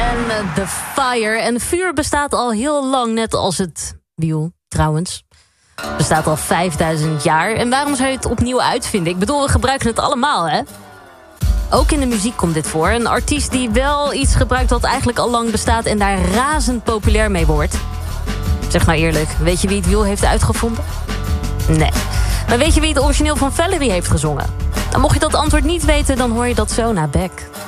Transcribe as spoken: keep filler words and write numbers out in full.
en The Fire. En vuur bestaat al heel lang, net als het wiel, trouwens. Het bestaat al vijfduizend jaar. En waarom zou je het opnieuw uitvinden? Ik bedoel, we gebruiken het allemaal, hè? Ook in de muziek komt dit voor. Een artiest die wel iets gebruikt dat eigenlijk al lang bestaat en daar razend populair mee wordt. Zeg nou eerlijk, weet je wie het wiel heeft uitgevonden? Nee. Maar weet je wie het origineel van Valerie heeft gezongen? Dan mocht je dat antwoord niet weten, dan hoor je dat zo na Beck.